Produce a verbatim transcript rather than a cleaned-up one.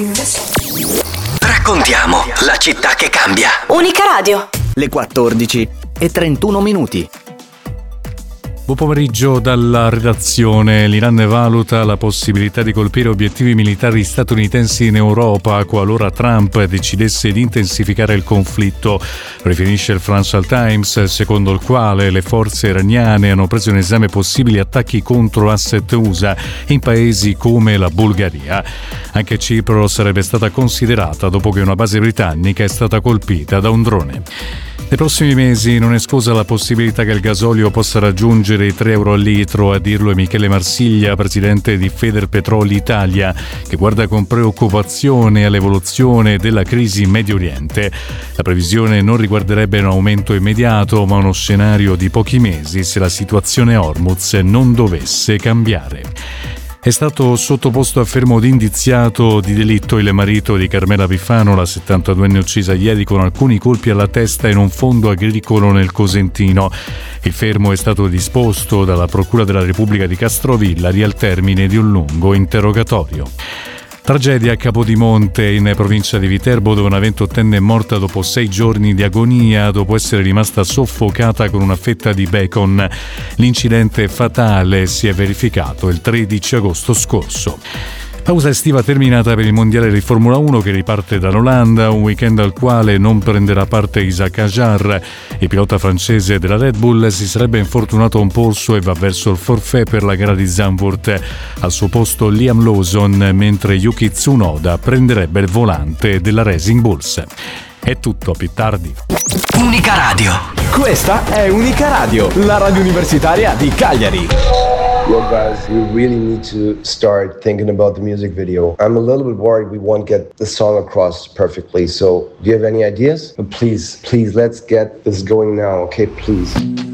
Raccontiamo la città che cambia. Unica Radio. Le quattordici e trentuno minuti. Buon pomeriggio dalla redazione. L'Iran valuta la possibilità di colpire obiettivi militari statunitensi in Europa qualora Trump decidesse di intensificare il conflitto. Riferisce il Financial Times, secondo il quale le forze iraniane hanno preso in esame possibili attacchi contro asset U S A in paesi come la Bulgaria. Anche Cipro sarebbe stata considerata dopo che una base britannica è stata colpita da un drone. Nei prossimi mesi non è esclusa la possibilità che il gasolio possa raggiungere i tre euro al litro, a dirlo è Michele Marsiglia, presidente di Federpetroli Italia, che guarda con preoccupazione all'evoluzione della crisi in Medio Oriente. La previsione non riguarderebbe un aumento immediato, ma uno scenario di pochi mesi se la situazione a Hormuz non dovesse cambiare. È stato sottoposto a fermo di indiziato di delitto il marito di Carmela Pifano, la settantaduenne uccisa ieri con alcuni colpi alla testa in un fondo agricolo nel Cosentino. Il fermo è stato disposto dalla Procura della Repubblica di Castrovillari al termine di un lungo interrogatorio. Tragedia a Capodimonte, in provincia di Viterbo, dove una ventottenne è morta dopo sei giorni di agonia dopo essere rimasta soffocata con una fetta di bacon. L'incidente fatale si è verificato il tredici agosto scorso. Pausa estiva terminata per il mondiale di Formula uno che riparte dall'Olanda, un weekend al quale non prenderà parte Isaac Hadjar. Il pilota francese della Red Bull si sarebbe infortunato a un polso e va verso il forfait per la gara di Zandvoort. Al suo posto Liam Lawson, mentre Yuki Tsunoda prenderebbe il volante della Racing Bulls. È tutto, più tardi. Unica Radio. Questa è Unica Radio, la radio universitaria di Cagliari. Yo guys, we really need to start thinking about the music video. I'm a little bit worried we won't get the song across perfectly, so do you have any ideas? But please, please, let's get this going now, okay, please.